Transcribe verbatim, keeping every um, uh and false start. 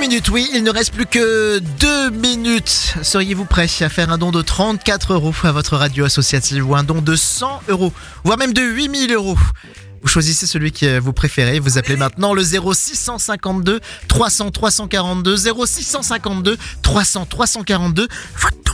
minutes, oui, il ne reste plus que deux minutes. Seriez-vous prêt à faire un don de trente-quatre euros à votre radio associative ou un don de cent euros, voire même de huit mille euros? Vous choisissez celui que vous préférez, vous appelez maintenant le zéro six cent cinquante-deux trois cents trois cent quarante-deux, zéro six cent cinquante-deux trois cents trois cent quarante-deux. Votre